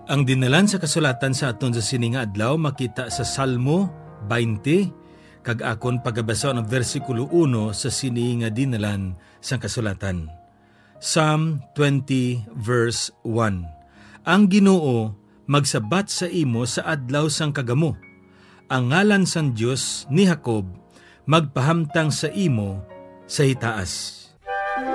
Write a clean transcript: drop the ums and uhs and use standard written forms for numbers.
Ang dinalan sa kasulatan sa aton sa sininga adlaw makita sa Salmo 20 kag akon pagabasa ng versikulo 1 sa sininga dinalan sa kasulatan. Psalm 20 verse 1. Ang Ginoo magsabat sa imo sa adlaw sang kagamo. Ang ngalan sang Dios ni Jacob magpahamtang sa imo sa itaas.